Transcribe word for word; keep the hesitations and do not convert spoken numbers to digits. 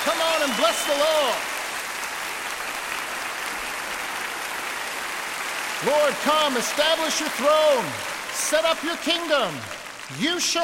Come on and bless the Lord. Lord, come, establish your throne. Set up your kingdom. You shall